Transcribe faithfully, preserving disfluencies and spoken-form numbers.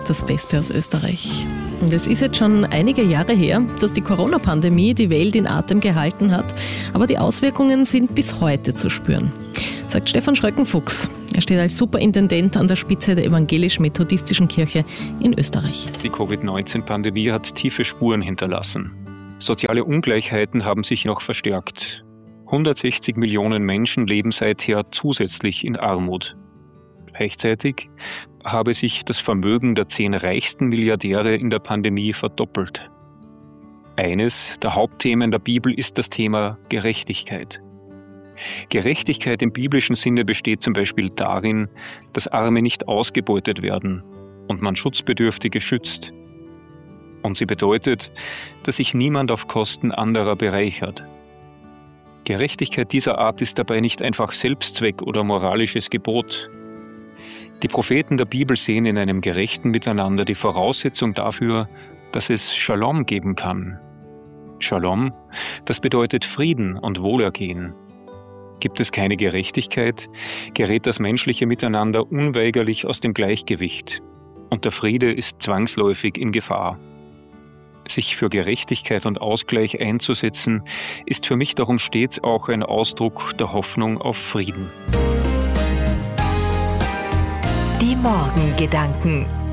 das Beste aus Österreich. Und es ist jetzt schon einige Jahre her, dass die Corona-Pandemie die Welt in Atem gehalten hat, aber die Auswirkungen sind bis heute zu spüren, sagt Stefan Schröckenfuchs. Er steht als Superintendent an der Spitze der evangelisch-methodistischen Kirche in Österreich. Die Covid neunzehn Pandemie hat tiefe Spuren hinterlassen. Soziale Ungleichheiten haben sich noch verstärkt. hundertsechzig Millionen Menschen leben seither zusätzlich in Armut. Gleichzeitig habe sich das Vermögen der zehn reichsten Milliardäre in der Pandemie verdoppelt. Eines der Hauptthemen der Bibel ist das Thema Gerechtigkeit. Gerechtigkeit im biblischen Sinne besteht zum Beispiel darin, dass Arme nicht ausgebeutet werden und man Schutzbedürftige schützt. Und sie bedeutet, dass sich niemand auf Kosten anderer bereichert. Gerechtigkeit dieser Art ist dabei nicht einfach Selbstzweck oder moralisches Gebot. Die Propheten der Bibel sehen in einem gerechten Miteinander die Voraussetzung dafür, dass es Shalom geben kann. Shalom, das bedeutet Frieden und Wohlergehen. Gibt es keine Gerechtigkeit, gerät das menschliche Miteinander unweigerlich aus dem Gleichgewicht und der Friede ist zwangsläufig in Gefahr. Sich für Gerechtigkeit und Ausgleich einzusetzen, ist für mich darum stets auch ein Ausdruck der Hoffnung auf Frieden. Die Morgengedanken.